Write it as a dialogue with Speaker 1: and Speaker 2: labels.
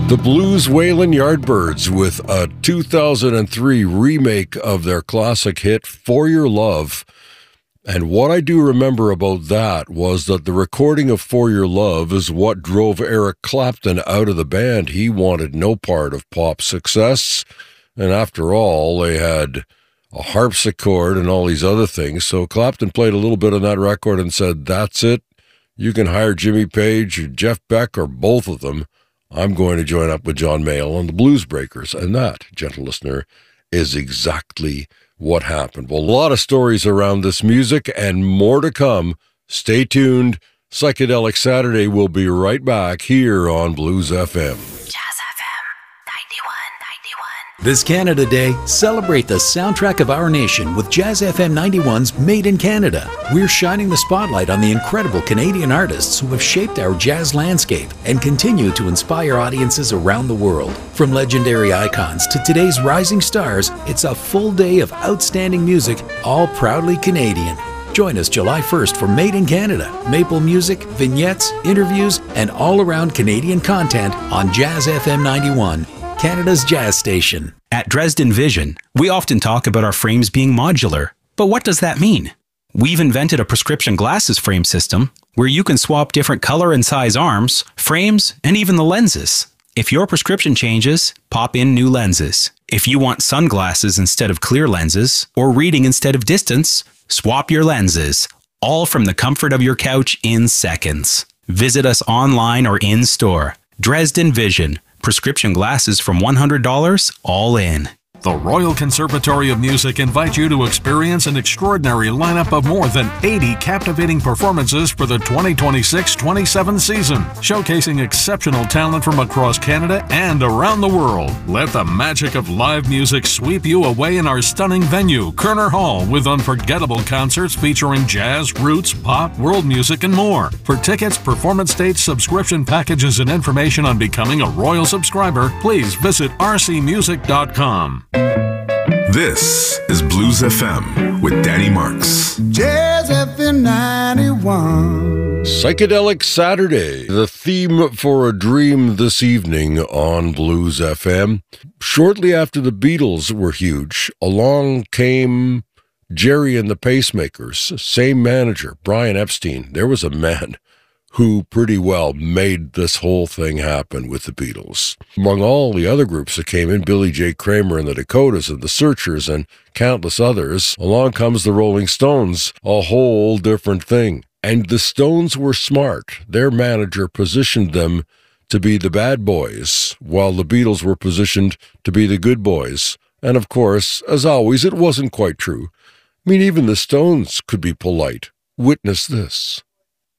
Speaker 1: The Blues Waylon Yardbirds with a 2003 remake of their classic hit, For Your Love. And what I do remember about that was that the recording of For Your Love is what drove Eric Clapton out of the band. He wanted no part of pop success. And after all, they had a harpsichord and all these other things. So Clapton played a little bit on that record and said, that's it. You can hire Jimmy Page or Jeff Beck or both of them. I'm going to join up with John Mayall on the Blues Breakers. And that, gentle listener, is exactly what happened. Well, a lot of stories around this music and more to come. Stay tuned. Psychedelic Saturday will be right back here on Blues FM.
Speaker 2: This Canada Day, celebrate the soundtrack of our nation with Jazz FM 91's Made in Canada. We're shining the spotlight on the incredible Canadian artists who have shaped our jazz landscape and continue to inspire audiences around the world. From legendary icons to today's rising stars, it's a full day of outstanding music, all proudly Canadian. Join us July 1st for Made in Canada, maple music, vignettes, interviews, and all-around Canadian content on Jazz FM 91. Canada's jazz station.
Speaker 3: At Dresden Vision, we often talk about our frames being modular. But what does that mean? We've invented a prescription glasses frame system where you can swap different color and size arms, frames, and even the lenses. If your prescription changes, pop in new lenses. If you want sunglasses instead of clear lenses, or reading instead of distance, swap your lenses. All from the comfort of your couch in seconds. Visit us online or in store. Dresden Vision. Prescription glasses from $100, all in.
Speaker 4: The Royal Conservatory of Music invites you to experience an extraordinary lineup of more than 80 captivating performances for the 2026-27 season, showcasing exceptional talent from across Canada and around the world. Let the magic of live music sweep you away in our stunning venue, Kerner Hall, with unforgettable concerts featuring jazz, roots, pop, world music, and more. For tickets, performance dates, subscription packages, and information on becoming a Royal subscriber, please visit rcmusic.com.
Speaker 5: This is Blues FM with Danny Marks.
Speaker 6: Jazz FM 91.
Speaker 1: Psychedelic Saturday, the theme for a dream this evening on Blues FM. Shortly after the Beatles were huge, along came Jerry and the Pacemakers, same manager, Brian Epstein. There was a man who pretty well made this whole thing happen with the Beatles. Among all the other groups that came in, Billy J. Kramer and the Dakotas and the Searchers and countless others, along comes the Rolling Stones, a whole different thing. And the Stones were smart. Their manager positioned them to be the bad boys, while the Beatles were positioned to be the good boys. And of course, as always, it wasn't quite true. I mean, even the Stones could be polite. Witness this.